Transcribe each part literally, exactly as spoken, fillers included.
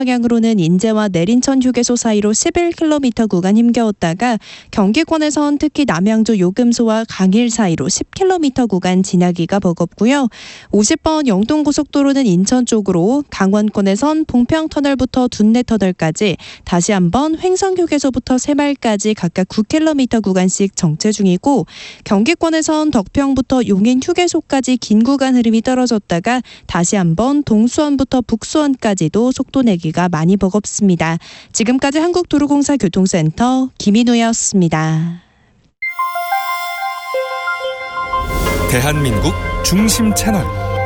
방향으로는 인제와 내린천 휴게소 사이로 십일 킬로미터 구간 힘겨웠다가 경기권에선 특히 남양주 요금소와 강일 사이로 십 킬로미터 구간 지나기가 버겁고요. 오십 번 영동고속도로는 인천 쪽으로 강원권에선 봉평터널부터 둔내터널까지 다시 한번 횡성휴게소부터 새마을까지 각각 구 킬로미터 구간씩 정체 중이고 경기권에선 덕평부터 용인휴게소까지 긴 구간 흐름이 떨어졌다가 다시 한번 동수원부터 북수원까지도 속도 내기가 많이 버겁습니다. 지금까지 한국도로공사 교통센터 김인우였습니다. 대한민국 중심 채널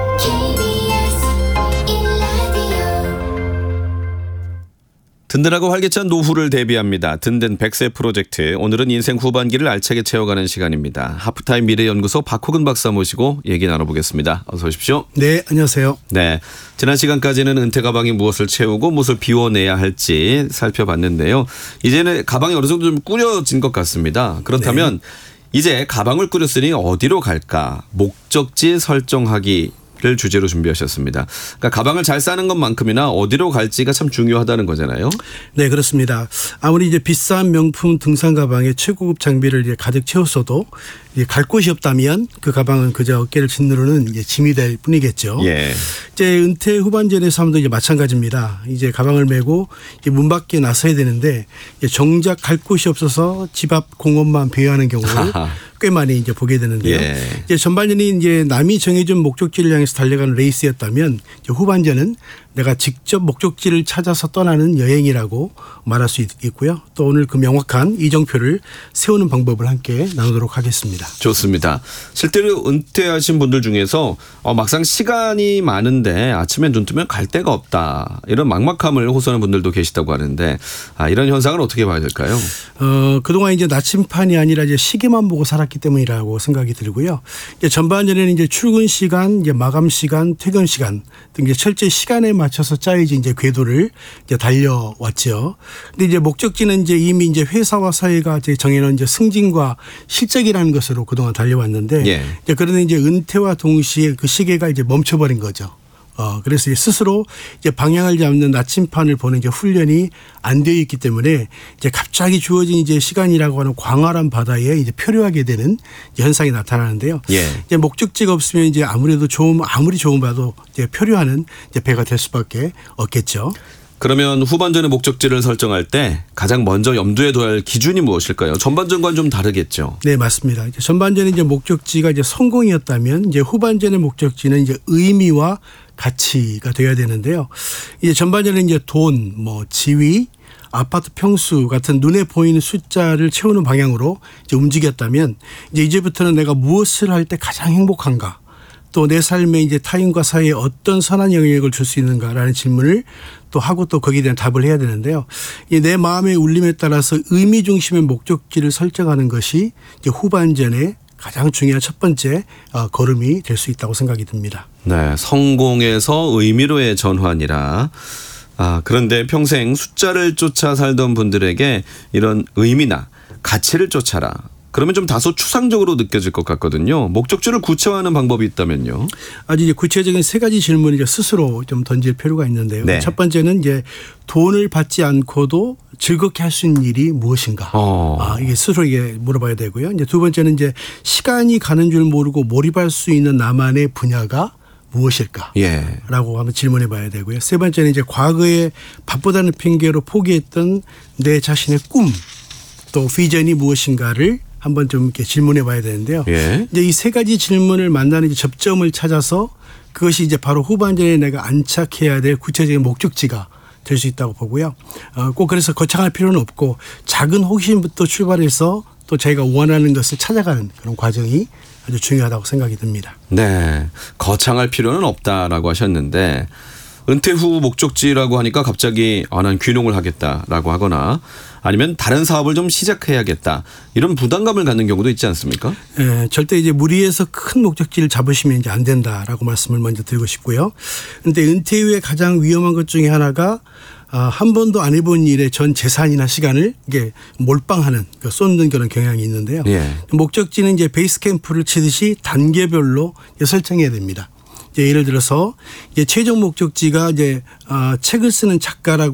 든든하고 활기찬 노후를 대비합니다. 든든 백 세 프로젝트. 오늘은 인생 후반기를 알차게 채워가는 시간입니다. 하프타임 미래연구소 박호근 박사 모시고 얘기 나눠보겠습니다. 어서 오십시오. 네, 안녕하세요. 네, 지난 시간까지는 은퇴 가방이 무엇을 채우고 무엇을 비워내야 할지 살펴봤는데요. 이제는 가방이 어느 정도 좀 꾸려진 것 같습니다. 그렇다면 네. 이제 가방을 꾸렸으니 어디로 갈까? 목적지 설정하기. 를 주제로 준비하셨습니다. 그러니까 가방을 잘 싸는 것만큼이나 어디로 갈지가 참 중요하다는 거잖아요. 네, 그렇습니다. 아무리 이제 비싼 명품 등산 가방에 최고급 장비를 이제 가득 채웠어도 이제 갈 곳이 없다면 그 가방은 그저 어깨를 짓누르는 이제 짐이 될 뿐이겠죠. 예. 이제 은퇴 후반전의 삶도 이제 마찬가지입니다. 이제 가방을 메고 이제 문 밖에 나서야 되는데 이제 정작 갈 곳이 없어서 집 앞 공원만 배회하는 경우를 꽤 많이 이제 보게 되는데요. 예. 이제 전반전이 이제 남이 정해준 목적지를 향해서 달려가는 레이스였다면 이제 후반전은 내가 직접 목적지를 찾아서 떠나는 여행이라고 말할 수 있고요. 또 오늘 그 명확한 이정표를 세우는 방법을 함께 나누도록 하겠습니다. 좋습니다. 실제로 은퇴하신 분들 중에서 어, 막상 시간이 많은데 아침에 눈 뜨면 갈 데가 없다. 이런 막막함을 호소하는 분들도 계시다고 하는데 아, 이런 현상을 어떻게 봐야 될까요? 어, 그동안 이제 나침판이 아니라 이제 시계만 보고 살았기 때문이라고 생각이 들고요. 이제 전반전에는 이제 출근 시간, 이제 마감 시간, 퇴근 시간 등 이제 철저히 시간에 맞춰서 짜여진 이제 궤도를 이제 달려왔죠. 근데 이제 목적지는 이제 이미 이제 회사와 사회가 이제 정해놓은 이제 승진과 실적이라는 것으로 그동안 달려왔는데 예. 이제 그런데 이제 은퇴와 동시에 그 시계가 이제 멈춰버린 거죠. 어, 그래서 이제 스스로 이제 방향을 잡는 나침판을 보는 이제 훈련이 안 되어 있기 때문에 이제 갑자기 주어진 이제 시간이라고 하는 광활한 바다에 이제 표류하게 되는 현상이 나타나는데요. 예. 이제 목적지가 없으면 이제 아무래도 좋은, 아무리 좋은 바도 이제 표류하는 이제 배가 될 수밖에 없겠죠. 그러면 후반전의 목적지를 설정할 때 가장 먼저 염두에 둬야 할 기준이 무엇일까요? 전반전과는 좀 다르겠죠. 네, 맞습니다. 이제 전반전의 이제 목적지가 이제 성공이었다면 이제 후반전의 목적지는 이제 의미와 가치가 되어야 되는데요. 이제 전반전에 이제 돈, 뭐 지위, 아파트 평수 같은 눈에 보이는 숫자를 채우는 방향으로 이제 움직였다면 이제 이제부터는 내가 무엇을 할 때 가장 행복한가? 또 내 삶에 이제 타인과 사이에 어떤 선한 영향력을 줄 수 있는가라는 질문을 또 하고 또 거기에 대한 답을 해야 되는데요. 내 마음의 울림에 따라서 의미 중심의 목적지를 설정하는 것이 이제 후반전에 가장 중요한 첫 번째 걸음이 될 수 있다고 생각이 듭니다. 네, 성공에서 의미로의 전환이라. 아, 그런데 평생 숫자를 쫓아 살던 분들에게 이런 의미나 가치를 쫓아라. 그러면 좀 다소 추상적으로 느껴질 것 같거든요. 목적지를 구체화하는 방법이 있다면요. 아주 이제 구체적인 세 가지 질문을 이제 스스로 좀 던질 필요가 있는데요. 네. 첫 번째는 이제 돈을 받지 않고도 즐겁게 할 수 있는 일이 무엇인가. 어. 아, 이게 스스로에게 물어봐야 되고요. 이제 두 번째는 이제 시간이 가는 줄 모르고 몰입할 수 있는 나만의 분야가 무엇일까? 예. 라고 한번 질문해 봐야 되고요. 세 번째는 이제 과거에 바쁘다는 핑계로 포기했던 내 자신의 꿈, 또 비전이 무엇인가를 한번 좀 이렇게 질문해 봐야 되는데요. 예. 이제 이 세 가지 질문을 만나는 이제 접점을 찾아서 그것이 이제 바로 후반전에 내가 안착해야 될 구체적인 목적지가 될 수 있다고 보고요. 어, 꼭 그래서 거창할 필요는 없고 작은 호기심부터 출발해서 또 자기가 원하는 것을 찾아가는 그런 과정이 아주 중요하다고 생각이 듭니다. 네. 거창할 필요는 없다라고 하셨는데 은퇴 후 목적지라고 하니까 갑자기 아, 난 귀농을 하겠다라고 하거나 아니면 다른 사업을 좀 시작해야겠다. 이런 부담감을 갖는 경우도 있지 않습니까? 네, 절대 이제 무리해서 큰 목적지를 잡으시면 이제 안 된다라고 말씀을 먼저 드리고 싶고요. 그런데 은퇴 후에 가장 위험한 것 중에 하나가 한 번도 안 해본 일에 전 재산이나 시간을 이게 몰빵하는 쏟는 그런 경향이 있는데요. 예. 목적지는 이제 베이스 캠프를 치듯이 단계별로 설정해야 됩니다. 이제 예를 들어서 이제 최종 목적지가 이제 어, 책을 쓰는 작가라고